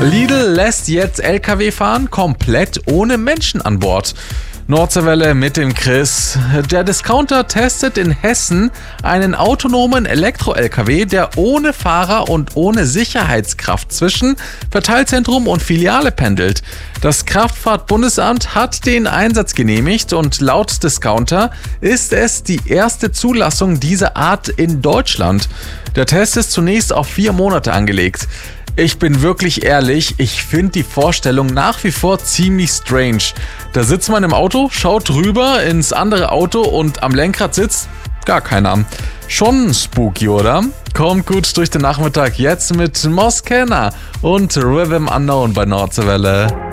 Lidl lässt jetzt LKW-Fahren komplett ohne Menschen an Bord. Nordseewelle mit dem Chris. Der Discounter testet in Hessen einen autonomen Elektro-LKW, der ohne Fahrer und ohne Sicherheitskraft zwischen Verteilzentrum und Filiale pendelt. Das Kraftfahrtbundesamt hat den Einsatz genehmigt und laut Discounter ist es die erste Zulassung dieser Art in Deutschland. Der Test ist zunächst auf 4 Monate angelegt. Ich bin wirklich ehrlich, ich finde die Vorstellung nach wie vor ziemlich strange. Da sitzt man im Auto, schaut rüber ins andere Auto und am Lenkrad sitzt gar keiner. Schon spooky, oder? Kommt gut durch den Nachmittag jetzt mit Moskena und Rhythm Unknown bei Nordseewelle.